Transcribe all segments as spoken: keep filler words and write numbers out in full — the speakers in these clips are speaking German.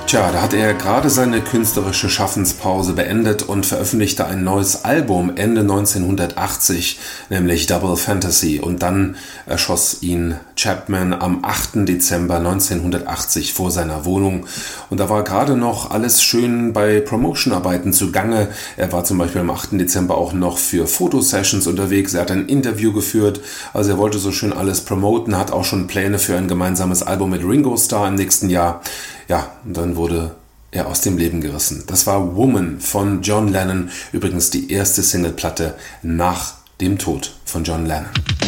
Tja, da hat er gerade seine künstlerische Schaffenspause beendet und veröffentlichte ein neues Album Ende neunzehnhundertachtzig, nämlich Double Fantasy. Und dann erschoss ihn Chapman am achten Dezember neunzehnhundertachtzig vor seiner Wohnung. Und da war gerade noch alles schön bei Promotion-Arbeiten zugange. Er war zum Beispiel am achten Dezember auch noch für Fotosessions unterwegs. Er hat ein Interview geführt. Also er wollte so schön alles promoten, hat auch schon Pläne für ein gemeinsames Album mit Ringo Starr im nächsten Jahr. Ja, und dann wurde er aus dem Leben gerissen. Das war Woman von John Lennon, übrigens die erste Singleplatte nach dem Tod von John Lennon.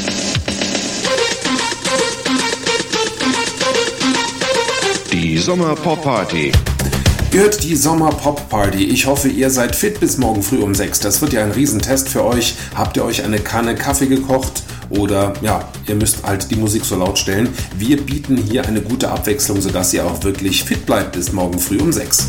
Die Sommer-Pop-Party. Ihr hört die Sommer-Pop-Party. Ich hoffe, ihr seid fit bis morgen früh um sechs. Das wird ja ein Riesentest für euch. Habt ihr euch eine Kanne Kaffee gekocht? Oder ja, ihr müsst halt die Musik so laut stellen. Wir bieten hier eine gute Abwechslung, sodass ihr auch wirklich fit bleibt bis morgen früh um sechs.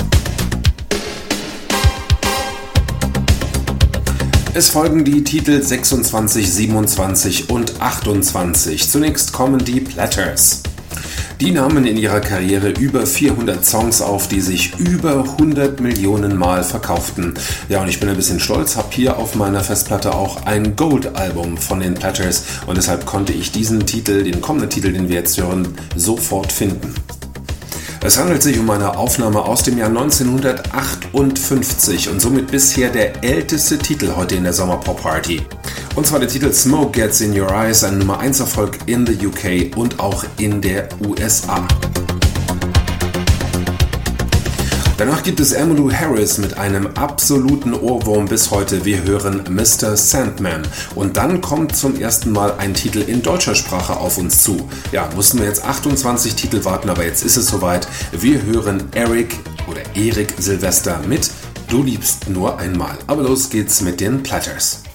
Es folgen die Titel sechsundzwanzig, siebenundzwanzig und achtundzwanzig. Zunächst kommen die Platters. Die nahmen in ihrer Karriere über vierhundert Songs auf, die sich über hundert Millionen Mal verkauften. Ja, und ich bin ein bisschen stolz, habe hier auf meiner Festplatte auch ein Gold-Album von den Platters und deshalb konnte ich diesen Titel, den kommenden Titel, den wir jetzt hören, sofort finden. Es handelt sich um eine Aufnahme aus dem Jahr neunzehnhundertachtundfünfzig und somit bisher der älteste Titel heute in der Sommer-Pop-Party. Und zwar der Titel Smoke Gets in Your Eyes, ein Nummer eins Erfolg in the U K und auch in der U S A. Danach gibt es Emmylou Harris mit einem absoluten Ohrwurm bis heute. Wir hören Mister Sandman. Und dann kommt zum ersten Mal ein Titel in deutscher Sprache auf uns zu. Ja, mussten wir jetzt achtundzwanzig Titel warten, aber jetzt ist es soweit. Wir hören Eric oder Erik Silvester mit Du liebst nur einmal. Aber los geht's mit den Platters.